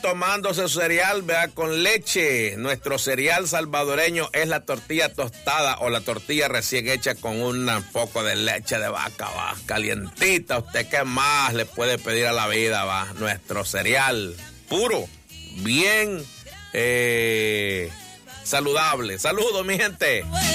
tomándose su cereal, vea, con leche. Nuestro cereal salvadoreño es la tortilla tostada o la tortilla recién hecha con un poco de leche de vaca, va, calientita. ¿Usted qué más le puede pedir a la vida, va? Nuestro cereal puro, bien saludable. Saludos, mi gente.